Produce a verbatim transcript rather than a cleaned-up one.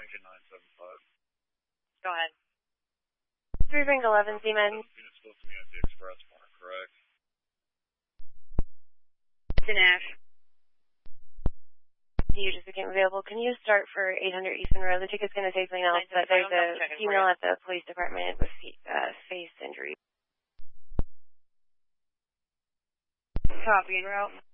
engine nine seven five. Go ahead. three ring eleven, Seaman. Unit still to me at the express mark, correct? Dinesh. You just became available. Can you start for eight hundred Eastern Road? The ticket's going to say something else, but there's a female at the police department with uh, face injury. Copy, en route.